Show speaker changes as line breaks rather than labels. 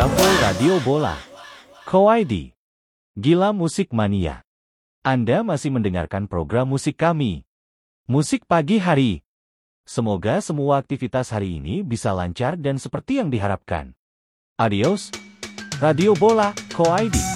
Bravo Radio Bola. Koidi. Gila Musik Mania. Anda masih mendengarkan program musik kami. Musik pagi hari. Semoga semua aktivitas hari ini bisa lancar dan seperti yang diharapkan. Adios. Radio Bola, Koidi.